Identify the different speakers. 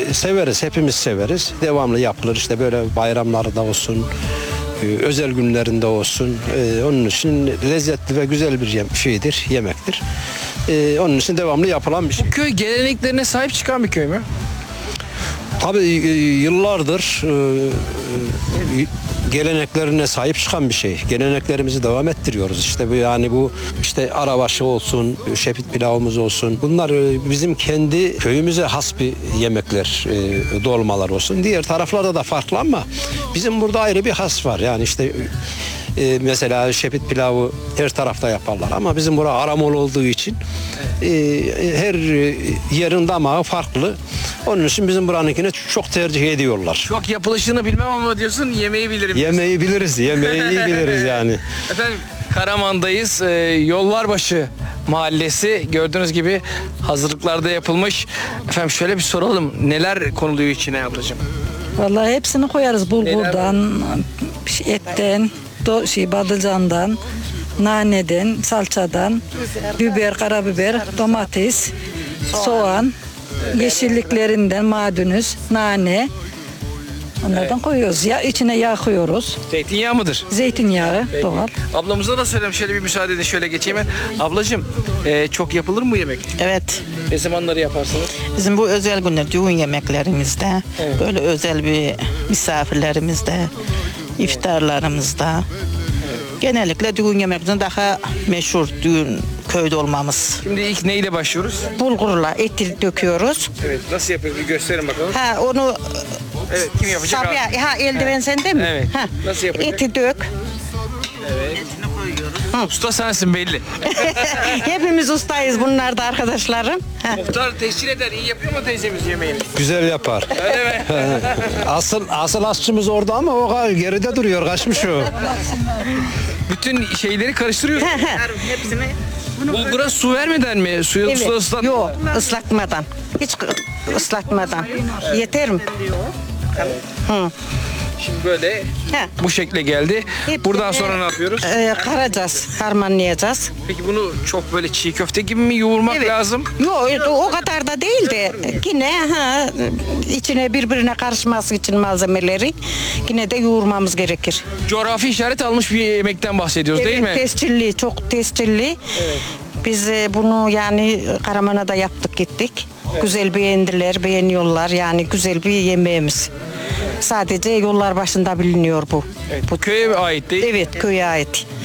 Speaker 1: severiz, hepimiz severiz. Devamlı yapılır işte böyle bayramlarda olsun, özel günlerinde olsun. Onun için lezzetli ve güzel bir şeydir, yemektir. Onun için devamlı yapılan bir şey.
Speaker 2: Bu köy geleneklerine sahip çıkan bir köy mü?
Speaker 1: Tabii yıllardır geleneklerine sahip çıkan bir şey. Geleneklerimizi devam ettiriyoruz. İşte bu yani bu işte arabaşı olsun, şepit pilavımız olsun. Bunlar bizim kendi köyümüze has bir yemekler, dolmalar olsun. Diğer taraflarda da farklı ama bizim burada ayrı bir has var. Yani işte mesela şepit pilavı her tarafta yaparlar ama bizim burada Aramol olduğu için her yerin damağı farklı. Onun için bizim buranınkini çok tercih ediyorlar.
Speaker 2: Çok yapılışını bilmem ama diyorsun yemeği bilirim.
Speaker 1: Yemeği biliriz, yemeği iyi biliriz yani.
Speaker 2: Efendim Karaman'dayız. Yollarbaşı Mahallesi gördüğünüz gibi hazırlıklarda yapılmış. Efendim şöyle bir soralım. Neler konuluyor içine ablacığım?
Speaker 3: Vallahi hepsini koyarız. Bulgurdan, etten, badılcandan, naneden, salçadan, biber, karabiber, domates, soğan, yeşilliklerinden maydanoz, nane. Onlardan koyuyoruz. Ya içine yağ koyuyoruz.
Speaker 2: Zeytinyağı mıdır?
Speaker 3: Zeytinyağı doğal.
Speaker 2: Ablamıza da söyleyeyim. Şöyle bir müsaade edin. Şöyle geçeyim ben. Ablacığım çok yapılır mı bu yemek?
Speaker 4: Evet.
Speaker 2: Ne zamanları yaparsınız?
Speaker 4: Bizim bu özel günler, düğün yemeklerimizde, böyle özel bir misafirlerimizde, iftarlarımızda. Genellikle düğün yemeklerinde daha meşhur düğün köyde olmamız.
Speaker 2: Şimdi ilk neyle başlıyoruz?
Speaker 4: Bulgurla eti döküyoruz.
Speaker 2: Evet. Nasıl yapıyoruz? Bir gösterin bakalım.
Speaker 4: Ha onu
Speaker 2: Evet. Kim yapacak?
Speaker 4: Sabiha, eldiven sende mi?
Speaker 2: Evet.
Speaker 4: Ha.
Speaker 2: Nasıl yapacak?
Speaker 4: Eti dök.
Speaker 2: Usta sensin belli.
Speaker 4: Hepimiz ustayız bunlar da arkadaşlarım. Ha.
Speaker 2: Muhtar tescil eder. İyi yapıyor mu teyzemiz yemeğini?
Speaker 1: Güzel yapar.
Speaker 2: Öyle mi?
Speaker 1: Asıl aşçımız orada ama o geride duruyor, kaçmış o.
Speaker 2: Bütün şeyleri karıştırıyoruz.
Speaker 4: Hepsini.
Speaker 2: Bulgura su vermeden mi? Suya
Speaker 4: Evet.
Speaker 2: ıslat.
Speaker 4: Yok, ıslatmadan. Hiç ıslatmadan. Yeter mi? Hı.
Speaker 2: Şimdi böyle
Speaker 4: He.
Speaker 2: bu şekle geldi.
Speaker 4: Hep
Speaker 2: Buradan
Speaker 4: de,
Speaker 2: sonra ne yapıyoruz?
Speaker 4: Karacağız, harmanlayacağız.
Speaker 2: Peki bunu çok böyle çiğ köfte gibi mi yoğurmak lazım?
Speaker 4: Yok o kadar da değil de yine içine birbirine karışması için malzemeleri yine de yoğurmamız gerekir.
Speaker 2: Coğrafi işaret almış bir yemekten bahsediyoruz değil mi?
Speaker 4: Tescilli, çok tescilli. Biz bunu yani Karaman'a da yaptık gittik. Güzel beğendiler, beğeniyorlar yani güzel bir yemeğimiz. Sadece yollar başında biliniyor bu.
Speaker 2: Evet, bu köye ait değil mi?
Speaker 4: Evet, köye ait.